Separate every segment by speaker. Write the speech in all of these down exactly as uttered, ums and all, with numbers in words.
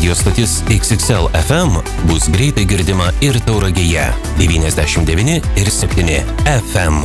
Speaker 1: Radio stotis X X L F M bus greitai girdima ir Tauragėje devyniasdešimt devyni ir septyni F M.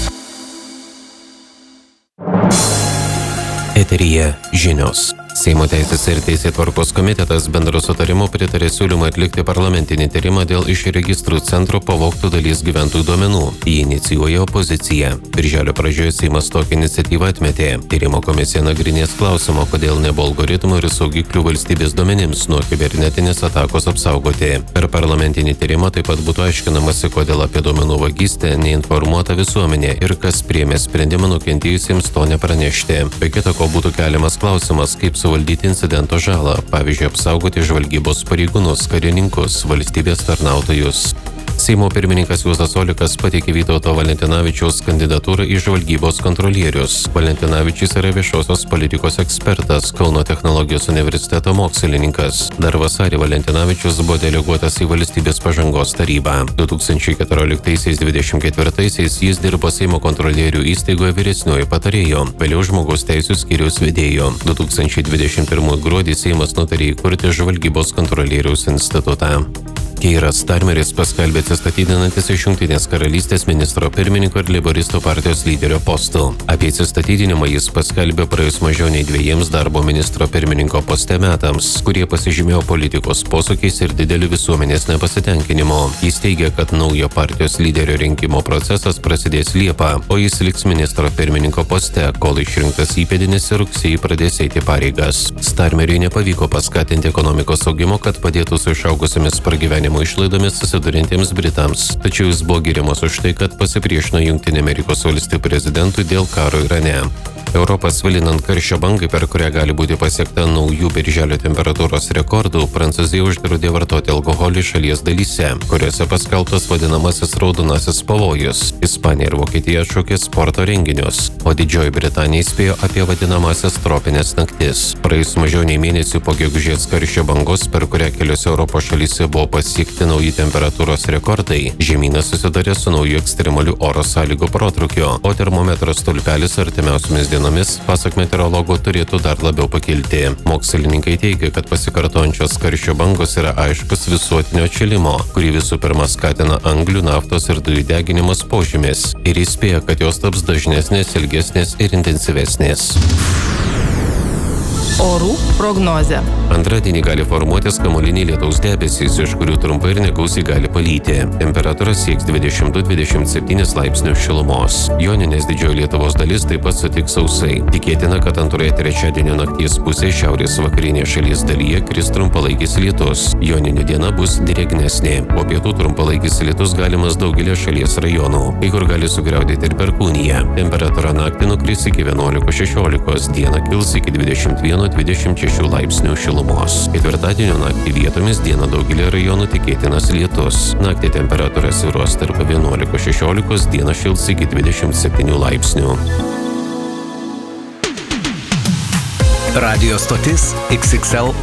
Speaker 1: Eteryje žinios. Seimo teisės ir teisėtvarkos komitetas bendro sutarimu pritarė siūlymą atlikti parlamentinį tyrimą dėl iš registrų centro pavogtų dalies gyventojų duomenų. Jį inicijuoja opozicija. Birželio pradžioje Seimas tokią iniciatyvą atmetė. Tyrimo komisija nagrinės klausimą, kodėl nebuvo algoritmų ir saugiklių valstybės duomenims nuo kibernetinės atakos apsaugoti. Per parlamentinį tyrimą taip pat būtų aiškinamasi, kodėl apie duomenų vagystę neinformuota visuomenė ir kas priėmė sprendimą nukentėjusiems to nepranešti. Be kita ko būtų keliamas klausimas, kaip suvaldyti incidento žalą, pavyzdžiui, apsaugoti žvalgybos pareigūnus, karininkus, valstybės tarnautojus. Seimo pirmininkas Juozas Olekas pateikė Vytauto Valentinavičiaus kandidatūrą į žvalgybos kontrolierius. Valentinavičius yra viešosios politikos ekspertas, Kauno technologijos universiteto mokslininkas. Dar vasarį Valentinavičius buvo deleguotas į Valstybės pažangos tarybą. du tūkstančiai keturioliktaisiais dvidešimt ketvirtaisiais jis dirbo Seimo kontrolierių įstaigoje vyresniuoju patarėju, vėliau žmogaus teisių skyriaus vedėju. du tūkstančiai dvidešimt pirmųjų gruodį Seimas nutarė įkurti žvalgybos kontrolieriaus institutą. Keiras Starmeris paskelbė atsistatydinantis iš Jungtinės karalystės ministro pirmininko ir leiboristų partijos lyderio postų. Apie atsistatydinimą jis paskelbė praėjus mažiau nei dviejiems darbo ministro pirmininko poste metams, kurie pasižymėjo politikos posūkiais ir dideliu visuomenės nepasitenkinimu. Jis teigia, kad naujo partijos lyderio rinkimo procesas prasidės Liepą, o jis liks ministro pirmininko poste, kol išrinktas įpėdinis rugsėjį pradės eiti pareigas. Starmeriui nepavyko paskatinti ekonomikos augimo, kad padėtų su išaugusiamis pragyvenimo išlaidomis susidurintiems Britams. Tačiau jis buvo giriamas už tai, kad pasipriešino Jungtinių Amerikos valstijų prezidentui dėl karo Irane. Europą svilinant karščio bangai, per kurią gali būti pasiekta naujų birželio temperatūros rekordų, Prancūzija uždraudė vartoti alkoholį šalies dalyse, kuriuose paskelbtas vadinamasis raudonasis pavojus. Ispanija ir Vokietija atšaukė sporto renginius, o Didžioji Britanija įspėjo apie vadinamasias tropinės naktis. Praėjus mažiau nei mėnesių po gegužės karščio bangos, per kurią keliose Europos šalyse buvo pasiekti nauji temperatūros rekordai, žemynas susidarė su nauju ekstremaliu oro sąlygų protrukiu, o termometro stulpelis artimiausiomis dienomis Dienomis, pasak meteorologų, turėtų dar labiau pakilti. Mokslininkai teigia, kad pasikartojančios karščio bangos yra aiškus visuotinio atšilimo, kurį visų pirma skatina anglių, naftos ir dujų deginimas požymis, ir įspėja, kad jos taps dažnesnės, ilgesnės ir intensyvesnės.
Speaker 2: Orų prognozė.
Speaker 1: Antradienį gali formuotis kamuoliniai lietaus debesys, iš kurių trumpai ir negausiai gali palyti. Temperatūra sieks dvidešimt du dvidešimt septyni laipsnių šilumos. Joninės didžioji Lietuvos dalis taip pat sutiks sausai. Tikėtina, kad antroje trečiadienio nakties pusėje šiaurės vakarinėje šalies dalyje kris trumpalaikis lietus. Joninių diena bus drėgnesnė. Po pietų trumpalaikis lietus galimas daugelio šalies rajonų. Kai kur gali sugriaudėti ir perkūnija. Temperatūra naktį nukris iki vienuolikos šešiolikos, dieną kils iki dvidešimt vieno dvidešimt šešių laipsnių šilumos. Ketvirtadienio naktį vietomis dieną daugelį rajonų tikėtinas lietus. Naktį temperatūra svyruos tarp vienuolikos šešiolikos, dieną šils iki dvidešimt septynių laipsnių.
Speaker 3: Radio stotis X X L